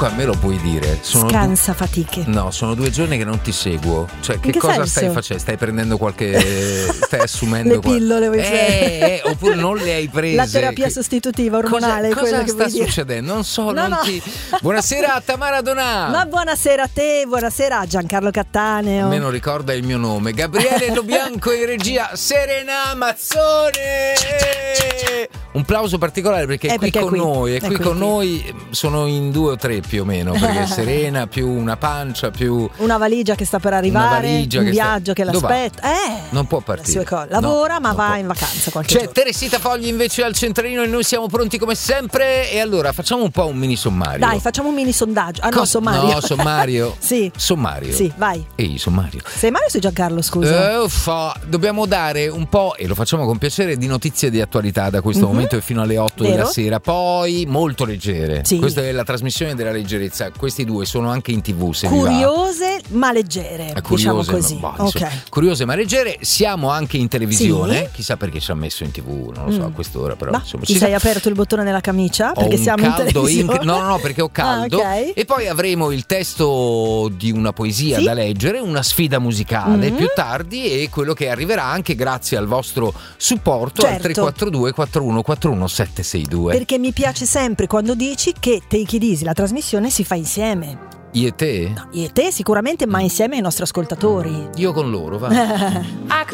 Comunque a me lo puoi dire. Scansa fatiche. No, sono 2 giorni che non ti seguo. Cioè, che cosa senso? stai facendo? Stai prendendo stai assumendo le pillole, vuoi dire? oppure non le hai prese? La terapia sostitutiva ormonale. Cosa sta succedendo? Non so, Buonasera a Tamara Donà. Ma buonasera a te, buonasera a Giancarlo Cattaneo. A me non ricorda il mio nome. Gabriele Lobianco in regia. Serena Mazzone. Un plauso particolare perché è qui con noi. È qui con noi. Sono in 2 o 3 più o meno. Perché Serena più una pancia più una valigia che sta per arrivare. Un viaggio che l'aspetta. Non può partire. Lavora, ma va in vacanza qualche giorno. C'è Teresita Fogli invece al centralino e noi siamo pronti come sempre. E allora facciamo un po' un mini sommario. Dai, facciamo un mini sondaggio. No, sommario. No, sommario. Sì. Sommario. Sì, vai. Ehi, sommario. Sei Mario o sei Giancarlo, scusa? Dobbiamo dare un po', e lo facciamo con piacere, di notizie di attualità da questo momento e fino alle 8 della sera. Poi molto leggere. Sì. Questa è la trasmissione della leggerezza. Questi 2 sono anche in TV, se curiose ma leggere. Curiose, diciamo così. Curiose ma leggere. Siamo anche in televisione. Sì. Chissà perché ci ha messo in TV, non lo so, a quest'ora, però insomma, ti sei aperto il bottone della camicia? Perché siamo in televisione. No, perché ho caldo. Okay. E poi avremo il testo di una poesia da leggere, una sfida musicale più tardi e quello che arriverà anche grazie al vostro supporto al 342 4141 762. Perché mi piace sempre quando dici che Take It Easy, la trasmissione si fa insieme. Io e te? No, io e te sicuramente, ma insieme ai nostri ascoltatori. Io con loro, va.